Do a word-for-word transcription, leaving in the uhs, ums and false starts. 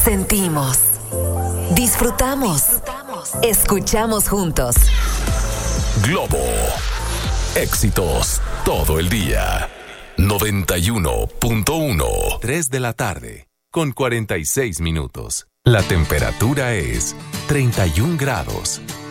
Sentimos, disfrutamos, escuchamos juntos. Globo, éxitos todo el día. noventa y uno punto uno. tres de la tarde, con cuarenta y seis minutos. La temperatura es treinta y un grados.